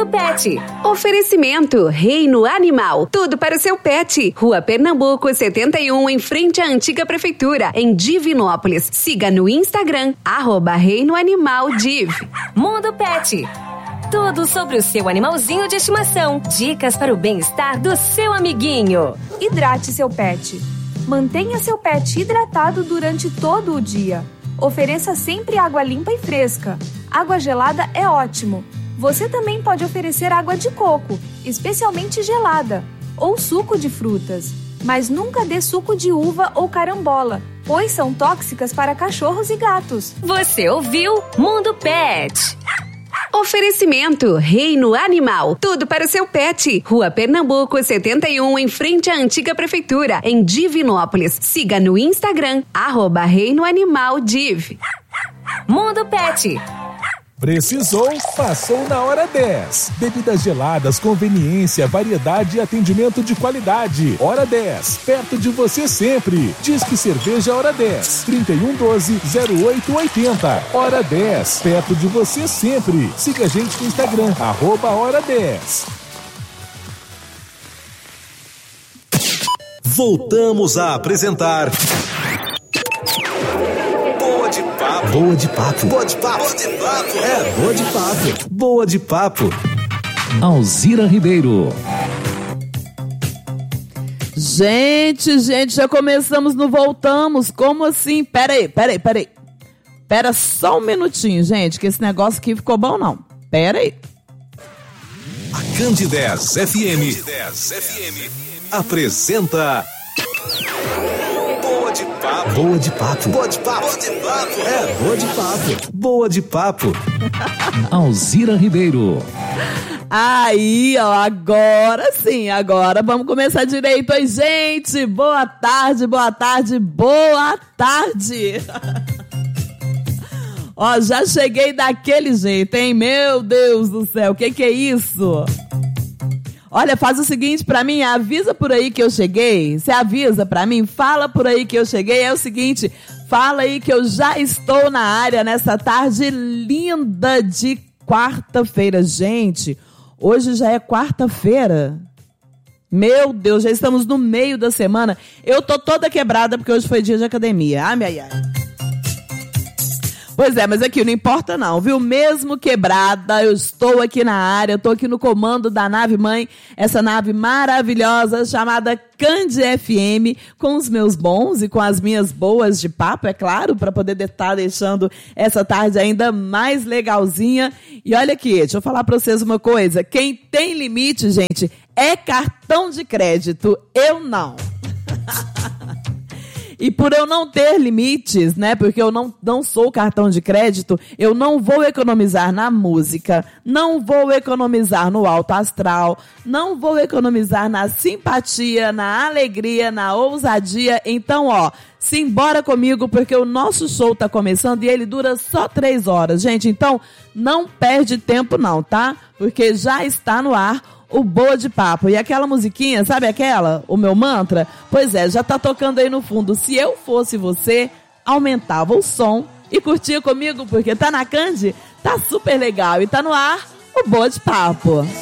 Pet. Oferecimento Reino Animal. Tudo para o seu pet. Rua Pernambuco, 71, em frente à antiga prefeitura, em Divinópolis. Siga no Instagram, @Reino Animal Div. Mundo Pet. Tudo sobre o seu animalzinho de estimação. Dicas para o bem-estar do seu amiguinho. Hidrate seu pet. Mantenha seu pet hidratado durante todo o dia. Ofereça sempre água limpa e fresca. Água gelada é ótimo. Você também pode oferecer água de coco, especialmente gelada, ou suco de frutas. Mas nunca dê suco de uva ou carambola, pois são tóxicas para cachorros e gatos. Você ouviu Mundo Pet. Oferecimento Reino Animal. Tudo para o seu pet. Rua Pernambuco, 71, em frente à antiga prefeitura, em Divinópolis. Siga no Instagram, @Reino Animal Div. Mundo Pet. Precisou? Passou na Hora 10. Bebidas geladas, conveniência, variedade e atendimento de qualidade. Hora 10, perto de você sempre. Disque Cerveja Hora 10, 3112-0880. Hora 10, perto de você sempre. Siga a gente no Instagram, @Hora 10. Voltamos a apresentar Boa de Papo. Boa de Papo. É, Boa de Papo. Boa de Papo. Alzira Ribeiro. Gente, já começamos no Voltamos. Como assim? Peraí. Pera só um minutinho, gente, que esse negócio aqui ficou bom, não. Peraí. A Candidez FM apresenta Boa de Papo. Boa de Papo. Boa de Papo. É, Boa de Papo. Boa de Papo. Alzira Ribeiro. Aí, ó, agora sim, agora vamos começar direito. Oi, gente, boa tarde. Ó, já cheguei daquele jeito, hein? Meu Deus do céu, o que é isso? Olha, faz o seguinte pra mim, avisa por aí que eu cheguei. Você avisa pra mim, fala por aí que eu cheguei. É o seguinte, fala aí que eu já estou na área nessa tarde linda de quarta-feira. Gente, hoje já é quarta-feira. Meu Deus, já estamos no meio da semana. Eu tô toda quebrada porque hoje foi dia de academia. Ai. Pois é, mas aqui não importa não, viu? Mesmo quebrada, eu estou aqui na área, estou aqui no comando da nave mãe, essa nave maravilhosa chamada Candi FM, com os meus bons e com as minhas boas de papo, é claro, para poder estar deixando essa tarde ainda mais legalzinha. E olha aqui, deixa eu falar para vocês uma coisa, quem tem limite, gente, é cartão de crédito, eu não. E por eu não ter limites, né, porque eu não sou cartão de crédito, eu não vou economizar na música, não vou economizar no alto astral, não vou economizar na simpatia, na alegria, na ousadia. Então, ó, simbora comigo, porque o nosso show tá começando e ele dura só 3 horas, gente. Então, não perde tempo não, tá? Porque já está no ar o Boa de Papo. E aquela musiquinha, sabe aquela? O meu mantra? Pois é, já tá tocando aí no fundo. Se eu fosse você, aumentava o som e curtia comigo, porque tá na Candi, tá super legal. E tá no ar o Boa de Papo.